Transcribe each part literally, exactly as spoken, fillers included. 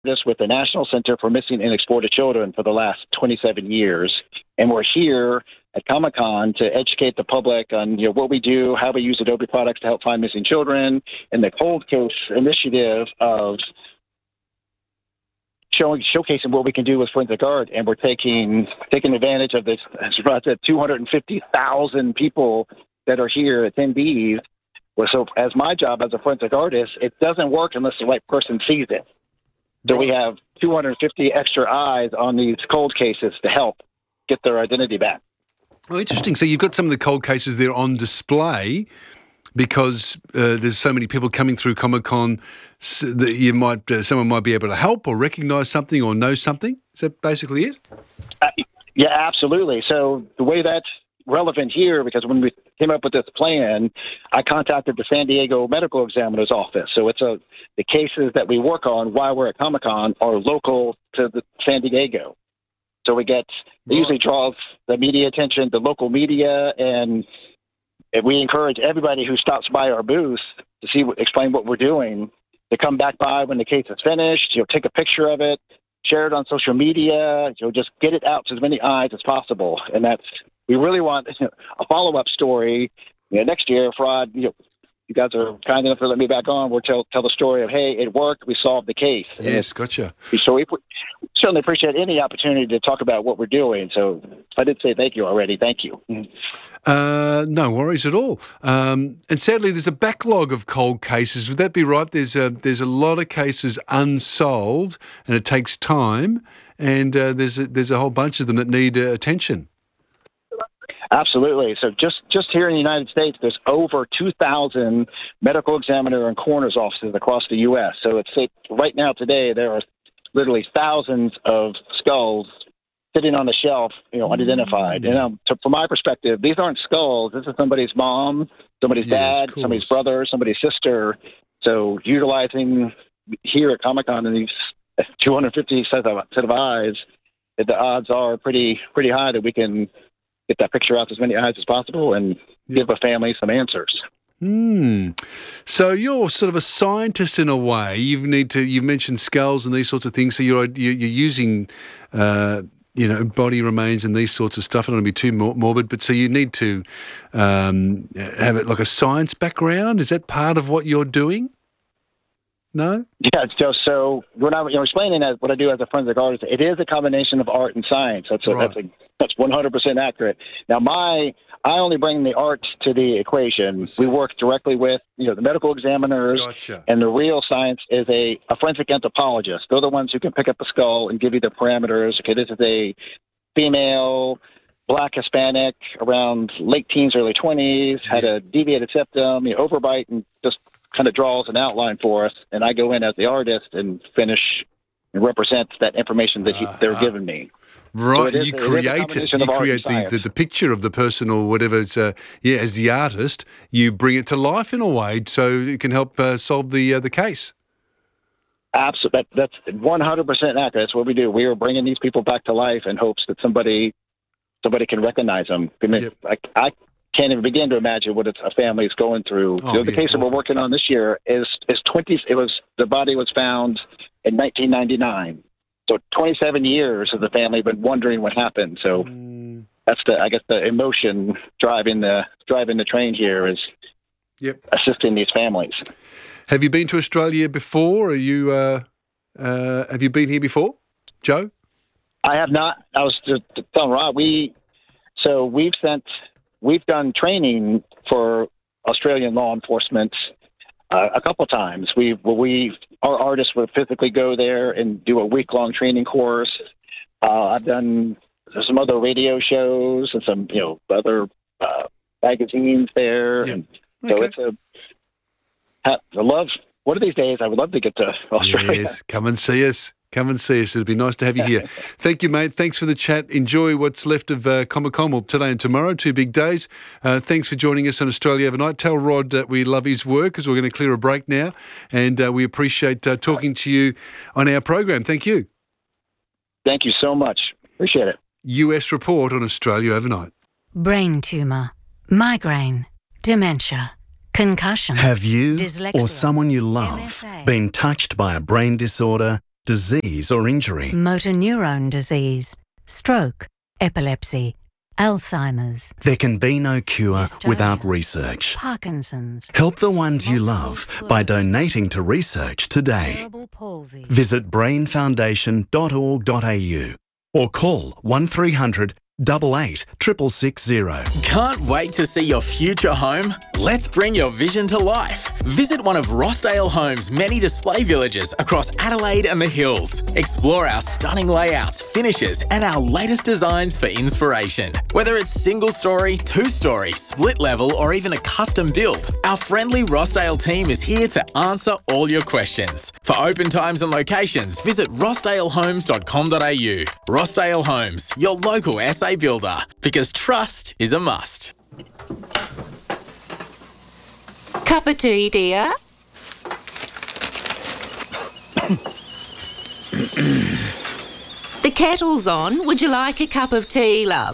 this with the National Center for Missing and Exploited Children for the last twenty-seven years. And we're here at Comic-Con to educate the public on you know what we do, how we use Adobe products to help find missing children, and the Cold Case initiative of showing showcasing what we can do with forensic art. And we're taking taking advantage of this, as I said, two hundred fifty thousand people that are here, attendees. Well, so as my job as a forensic artist, it doesn't work unless the right person sees it. So we have two hundred fifty extra eyes on these cold cases to help get their identity back. Oh, interesting. So you've got some of the cold cases there on display because uh, there's so many people coming through Comic-Con so that you might, uh, someone might be able to help or recognise something or know something. Is that basically it? Uh, yeah, absolutely. So the way that's relevant here, because when we came up with this plan, I contacted the San Diego Medical Examiner's office. So it's a the cases that we work on while we're at Comic-Con are local to the San Diego. So we get, it usually draws the media attention, the local media, and we encourage everybody who stops by our booth to see, explain what we're doing, to come back by when the case is finished, you know, take a picture of it, share it on social media, you know, just get it out to as many eyes as possible. And that's, we really want you know, a follow-up story. You know, next year, Fraud, you know, you guys are kind enough to let me back on. We'll tell tell the story of, hey, it worked. We solved the case. Yes, gotcha. So we certainly appreciate any opportunity to talk about what we're doing. So I did say thank you already. Thank you. Uh, no worries at all. Um, and sadly, there's a backlog of cold cases. Would that be right? There's a there's a lot of cases unsolved, and it takes time. And uh, there's a, there's a whole bunch of them that need uh, attention. Absolutely. So just, just here in the United States, there's over two thousand medical examiner and coroner's offices across the U S. So it's right now today, there are literally thousands of skulls sitting on the shelf, you know, unidentified. And um, so from my perspective, these aren't skulls. This is somebody's mom, somebody's Yes, dad, somebody's brother, somebody's sister. So utilizing here at Comic-Con and these two hundred fifty set of, set of eyes, the odds are pretty pretty high that we can get that picture out to as many eyes as possible and give a family some answers. Hmm. So you're sort of a scientist in a way. You need to. You mentioned skulls and these sorts of things. So you're you're using, uh, you know, body remains and these sorts of stuff. I don't want to be too morbid, but so you need to um, have it like a science background. Is that part of what you're doing? No? Yeah, so, so when I, you know, explaining that, what I do as a forensic artist, it is a combination of art and science. That's a, Right. that's a, that's one hundred percent accurate. Now, my, I only bring the art to the equation. We work directly with, you know, the medical examiners, Gotcha. and the real science is a, a forensic anthropologist. They're the ones who can pick up a skull and give you the parameters. Okay, this is a female, Black Hispanic, around late teens, early twenties, had a deviated septum, you know, overbite, and just kind of draws an outline for us, and I go in as the artist and finish and represent that information that he, they're giving me. Right, So it is- you it is a create it. combination You of art and create the, science. the, the picture of the person or whatever. It's uh, yeah, as the artist, you bring it to life in a way, so it can help uh, solve the uh, the case. Absolutely, that, that's one hundred percent accurate. That's what we do. We are bringing these people back to life in hopes that somebody somebody can recognize them. I mean, Yep. I, I can't even begin to imagine what it's, a family is going through. Oh, You know, the yeah, case that we're awful. working on this year is is twenty. It was the body was found in nineteen ninety-nine. So twenty-seven years has the family been wondering what happened. So Mm, that's the I guess the emotion driving the driving the train here is yep. assisting these families. Have you been to Australia before? Are you uh, uh, have you been here before, Joe? I have not. I was just telling Rod, we so we've sent we've done training for Australian law enforcement uh, a couple times. We we our artists would physically go there and do a week long training course. Uh, I've done some other radio shows and some you know other uh, magazines there, Yep. and so Okay. it's a I love. One of these days, I would love to get to Australia. Yes, come and see us. Come and see us. It'd be nice to have you here. Thank you, mate. Thanks for the chat. Enjoy what's left of uh, Comic-Con, well, today and tomorrow, two big days. Uh, thanks for joining us on Australia Overnight. Tell Rod that we love his work because we're going to clear a break now, and uh, we appreciate uh, talking to you on our program. Thank you. Thank you so much. Appreciate it. U S report on Australia Overnight. Brain tumour, migraine, dementia, concussion. Have you Dyslexia, or someone you love M S A. been touched by a brain disorder, disease or injury. Motor neurone disease, stroke, epilepsy, Alzheimer's, There can be no cure Dystonia. without research. Parkinson's, Help the ones you Multiple love by sclerosis. donating to research today. cerebral palsy. Visit brain foundation dot org dot a u or call one three hundred, eight eight, six six zero. Can't wait to see your future home? Let's bring your vision to life. Visit one of Rossdale Homes' many display villages across Adelaide and the Hills. Explore our stunning layouts, finishes, and our latest designs for inspiration. Whether it's single story, two story, split level, or even a custom build, our friendly Rossdale team is here to answer all your questions. For open times and locations, visit rossdale homes dot com dot a u. Rossdale Homes, your local S A builder, because trust is a must. Cup of tea, dear? The kettle's on. Would you like a cup of tea, love?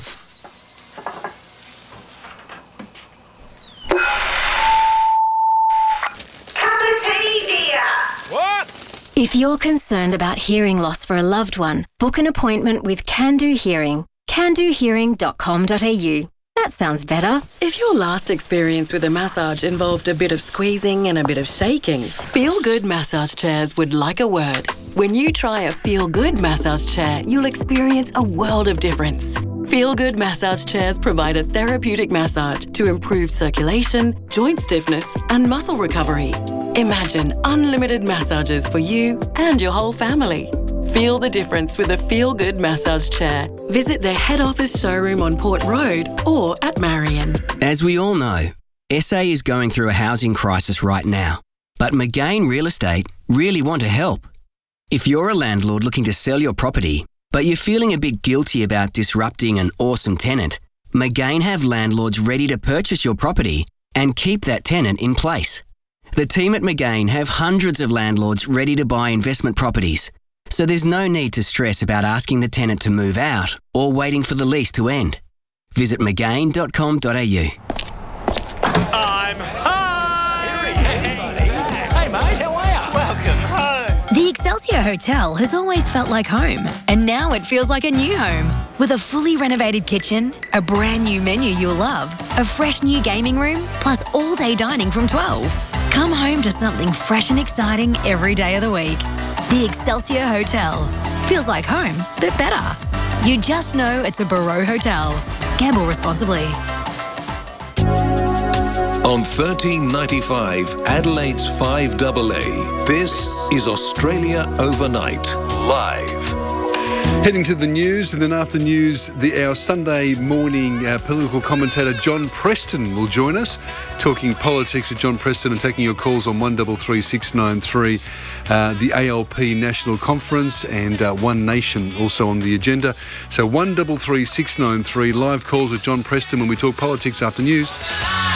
Cup of tea, dear? If you're concerned about hearing loss for a loved one, book an appointment with Can Do Hearing. can do hearing dot com dot a u. That sounds better. If your last experience with a massage involved a bit of squeezing and a bit of shaking, Feel Good Massage Chairs would like a word. When you try a Feel Good massage chair, you'll experience a world of difference. Feel Good Massage Chairs provide a therapeutic massage to improve circulation, joint stiffness, and muscle recovery. Imagine unlimited massages for you and your whole family. Feel the difference with a Feel Good massage chair. Visit their head office showroom on Port Road or at Marion. As we all know, S A is going through a housing crisis right now, but McGain Real Estate really want to help. If you're a landlord looking to sell your property, but you're feeling a bit guilty about disrupting an awesome tenant, McGain have landlords ready to purchase your property and keep that tenant in place. The team at McGain have hundreds of landlords ready to buy investment properties, so there's no need to stress about asking the tenant to move out or waiting for the lease to end. Visit mcgain dot com dot a u. I'm home! Hey mate, how are you? Welcome home! The Excelsior Hotel has always felt like home, and now it feels like a new home. With a fully renovated kitchen, a brand new menu you'll love, a fresh new gaming room, plus all-day dining from twelve. Come home to something fresh and exciting every day of the week. The Excelsior Hotel. Feels like home, but better. You just know it's a Barreau Hotel. Gamble responsibly. On thirteen ninety-five, Adelaide's five A A, this is Australia Overnight, live. Heading to the news, and then after news, the, our Sunday morning uh, political commentator John Preston will join us, talking politics with John Preston and taking your calls on one three three six nine three. Uh, the A L P National Conference and uh, One Nation also on the agenda. So one three three six nine three, live calls with John Preston when we talk politics after news.